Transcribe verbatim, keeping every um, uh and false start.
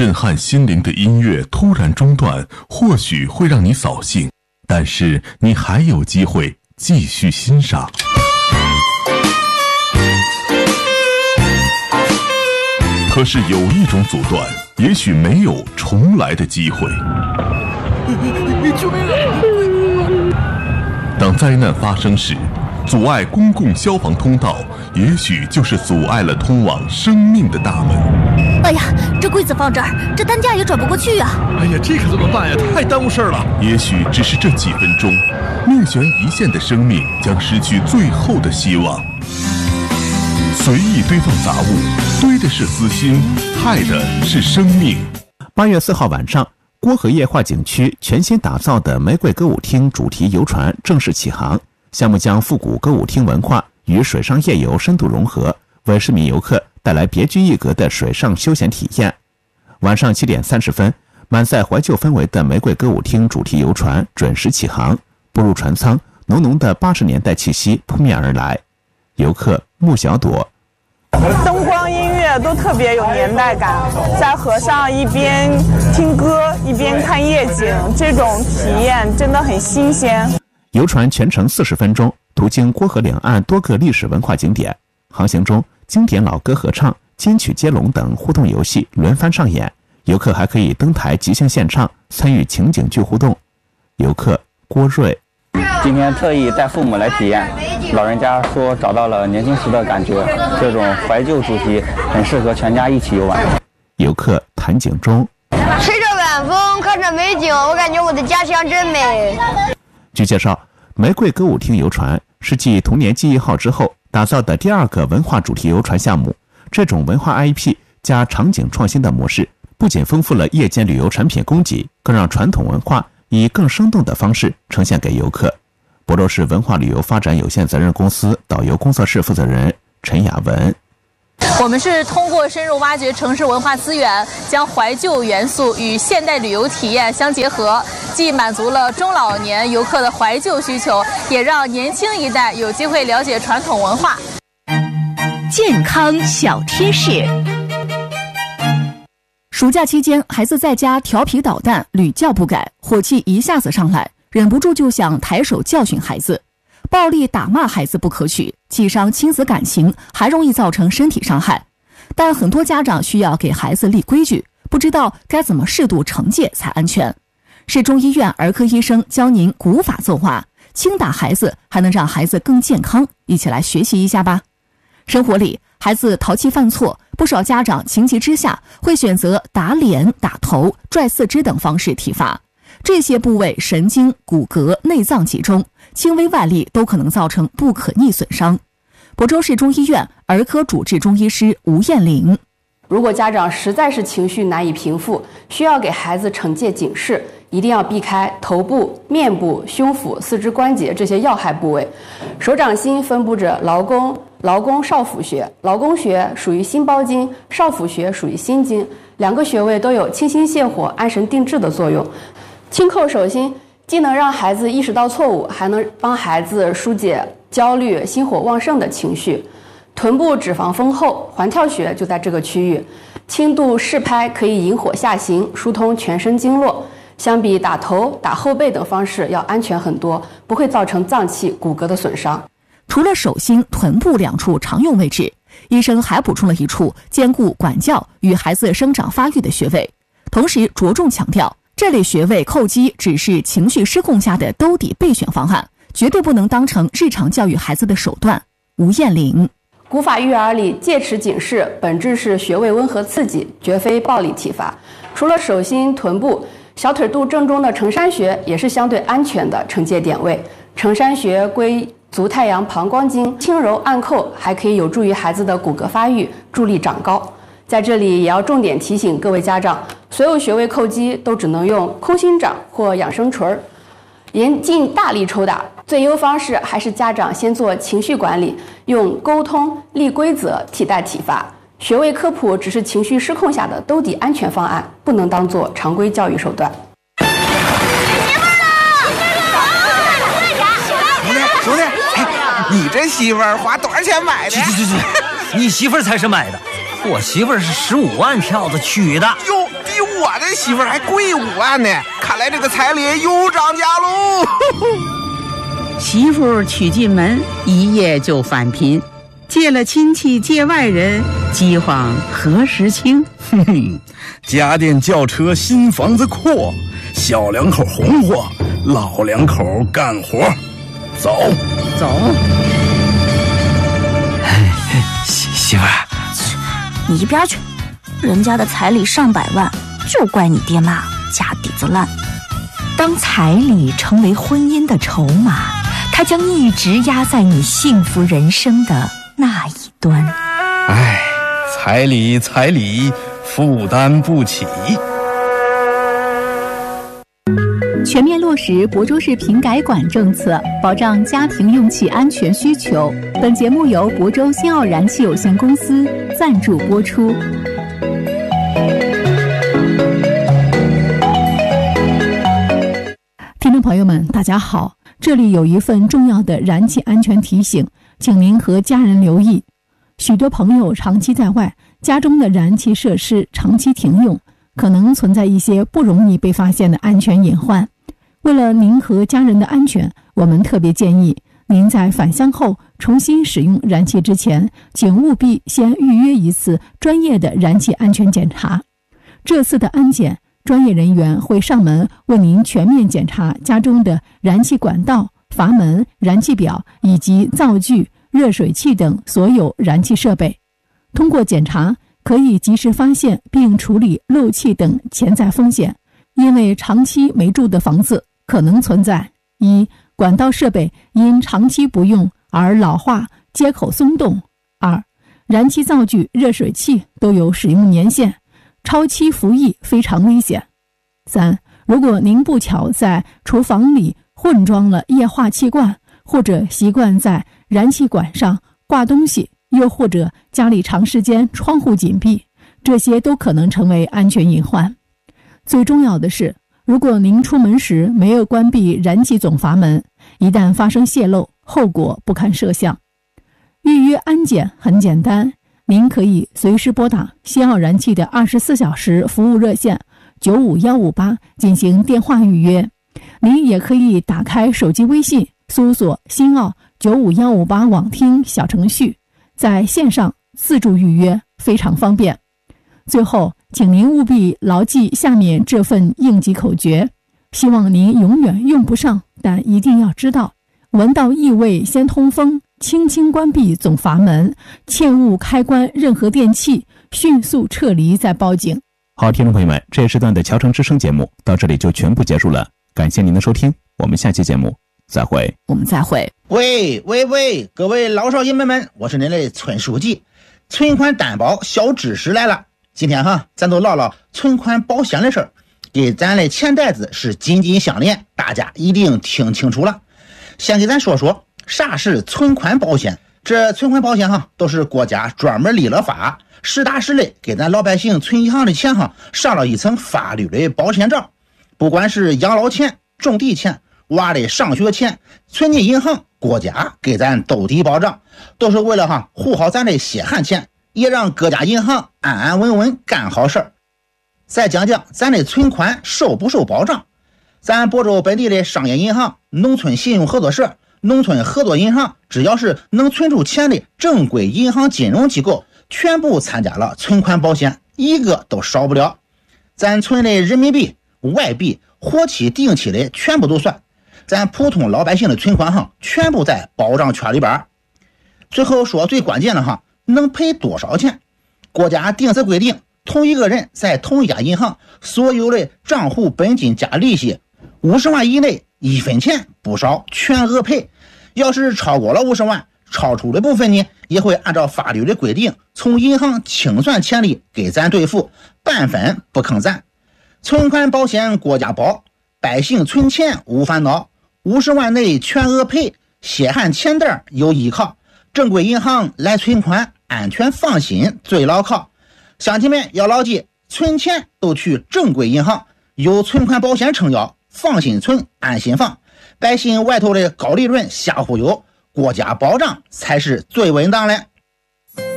震撼心灵的音乐突然中断，或许会让你扫兴，但是你还有机会继续欣赏。可是有一种阻断，也许没有重来的机会。 救命啊！ 当灾难发生时，阻碍公共消防通道，也许就是阻碍了通往生命的大门。 哎呀，这柜子放这儿，这担架也转不过去啊！ 哎呀，这可怎么办呀？太耽误事儿了。 也许只是这几分钟，命悬一线的生命将失去最后的希望。随意堆放杂物，堆的是私心，害的是生命。 八月四号晚上，郭河液化景区全新打造的玫瑰歌舞厅主题游船正式启航。项目将复古歌舞厅文化与水上夜游深度融合，为市民游客带来别具一格的水上休闲体验。晚上七点三十分，满载怀旧氛围的玫瑰歌舞厅主题游船准时启航。步入船舱，浓浓的八十年代气息扑面而来。游客穆小朵。 灯光音乐都特别有年代感，在河上一边听歌一边看夜景，这种体验真的很新鲜。 游船全程四十分钟，途经郭河两岸多个历史文化景点。航行中，经典老歌合唱、金曲接龙等互动游戏轮番上演，游客还可以登台即兴献唱，参与情景剧互动。游客郭瑞： 今天特意带父母来体验，老人家说找到了年轻时的感觉，这种怀旧主题很适合全家一起游玩。 游客谭景忠： 吹着晚风，看着美景，我感觉我的家乡真美。 据介绍，玫瑰歌舞厅游船是继童年记忆号之后打造的第二个文化主题游船项目。这种文化 I P 加场景创新的模式，不仅丰富了夜间旅游产品供给，更让传统文化以更生动的方式呈现给游客。亳州市文化旅游发展有限责任公司导游工作室负责人陈雅文： 我们是通过深入挖掘城市文化资源，将怀旧元素与现代旅游体验相结合，既满足了中老年游客的怀旧需求，也让年轻一代有机会了解传统文化。 健康小贴士：暑假期间，孩子在家调皮捣蛋，屡教不改，火气一下子上来，忍不住就想抬手教训孩子。暴力打骂孩子不可取，既伤亲子感情，还容易造成身体伤害。但很多家长需要给孩子立规矩，不知道该怎么适度惩戒才安全。市中医院儿科医生教您古法奏化，轻打孩子还能让孩子更健康，一起来学习一下吧。生活里，孩子淘气犯错，不少家长情急之下会选择打脸、打头、拽四肢等方式体罚。这些部位神经、骨骼、内脏集中，轻微外力都可能造成不可逆损伤。亳州市中医院儿科主治中医师吴艳玲： 如果家长实在是情绪难以平复，需要给孩子惩戒警示，一定要避开头部、面部、胸腹、四肢关节这些要害部位。手掌心分布着劳宫、劳宫少府穴，劳宫穴属于心包经，少府穴属于心经，两个穴位都有清心泻火、安神定志的作用。轻叩手心，既能让孩子意识到错误，还能帮孩子疏解焦虑、心火旺盛的情绪。臀部脂肪丰厚，环跳穴就在这个区域，轻度试拍可以引火下行，疏通全身经络。相比打头、打后背等方式要安全很多，不会造成脏器、骨骼的损伤。 除了手心、臀部两处常用位置，医生还补充了一处兼顾管教与孩子生长发育的穴位，同时着重强调，这类穴位叩击只是情绪失控下的兜底备选方案，绝对不能当成日常教育孩子的手段。吴艳玲： 古法育儿里戒尺警示，本质是穴位温和刺激，绝非暴力体罚。除了手心、臀部，小腿肚正中的承山穴也是相对安全的惩戒点位。承山穴归足太阳膀胱经，轻柔按扣还可以有助于孩子的骨骼发育，助力长高。在这里也要重点提醒各位家长，所有穴位叩击都只能用空心掌或养生锤儿，严禁大力抽打。最优方式还是家长先做情绪管理，用沟通、立规则替代体罚。穴位科普只是情绪失控下的兜底安全方案，不能当做常规教育手段。 兄弟，哎，你这媳妇儿花多少钱买的？ 去去去去，你媳妇儿才是买的。 我媳妇儿是十五万票子娶的。 哟，比我的媳妇儿还贵五万呢！看来这个彩礼又涨价喽。 媳妇娶进门，一夜就返贫，借了亲戚借外人，饥荒何时清？ 哼哼，家电轿车新房子阔，小两口红火，老两口干活，走走。 媳媳妇儿， 你一边去！人家的彩礼上百万，就怪你爹妈家底子烂。 当彩礼成为婚姻的筹码，它将一直压在你幸福人生的那一端。 唉，彩礼彩礼，负担不起。 全面落实亳州市品改管政策，保障家庭用气安全需求。本节目由亳州新奥燃气有限公司赞助播出。听众朋友们，大家好，这里有一份重要的燃气安全提醒，请您和家人留意。许多朋友长期在外，家中的燃气设施长期停用，可能存在一些不容易被发现的安全隐患。为了您和家人的安全，我们特别建议您在返乡后重新使用燃气之前，请务必先预约一次专业的燃气安全检查。这次的安检，专业人员会上门为您全面检查家中的燃气管道、阀门、燃气表以及灶具、热水器等所有燃气设备。通过检查，可以及时发现并处理漏气等潜在风险，因为长期没住的房子可能存在：一、管道设备因长期不用而老化、接口松动；二、燃气灶具、热水器都有使用年限，超期服役非常危险；三、如果您不巧在厨房里混装了液化气罐，或者习惯在燃气管上挂东西，又或者家里长时间窗户紧闭，这些都可能成为安全隐患。最重要的是，如果您出门时没有关闭燃气总阀门，一旦发生泄漏，后果不堪设想。预约安检很简单，您可以随时拨打新奥燃气的二十四小时服务热线九五一五八进行电话预约。您也可以打开手机微信，搜索新奥九五一五八网听小程序，在线上自助预约，非常方便。最后，请您务必牢记下面这份应急口诀，希望您永远用不上，但一定要知道：闻到异味先通风，轻轻关闭总阀门，切勿开关任何电器，迅速撤离再报警。 好，听众朋友们，这一时段的乔城之声节目到这里就全部结束了，感谢您的收听，我们下期节目再会。 我们再会。 喂喂喂，各位老少爷们们，我是您的村书记。存款担保小知识来了，今天哈，咱都唠唠存款保险的事儿，给咱的钱袋子是紧紧相连，大家一定听清楚了。先给咱说说啥是存款保险。这存款保险哈，都是国家专门立了法，实打实的给咱老百姓存银行的钱哈，上了一层法律的保险罩。不管是养老钱、种地钱、娃的上学钱，存进银行，国家给咱兜底保障，都是为了哈护好咱的血汗钱，也让各家银行安安稳稳干好事儿。再讲讲咱的存款受不受保障。咱亳州本地的商业银行、农村信用合作社、农村合作银行，只要是能存出钱的正规银行金融机构，全部参加了存款保险，一个都少不了。咱存的人民币、外币、活期、定期的全部都算，咱普通老百姓的存款哈，全部在保障圈里边。最后说最关键的哈，能赔多少钱？国家定则规定，同一个人在同一家银行所有的账户本金加利息五十万以内，一分钱不少，全额赔。要是超过了五十万，超出的部分呢，也会按照法律的规定，从银行清算钱利给咱兑付，半分不坑咱。存款保险国家保，百姓存钱无烦恼，五十万内全额赔，血汗钱袋有依靠，正规银行来存款，安全放心最牢靠。乡亲们要牢记，存钱都去正规银行，有存款保险撑腰，放心存，安心放。百姓外头的高利润瞎忽悠，国家保障才是最稳当的。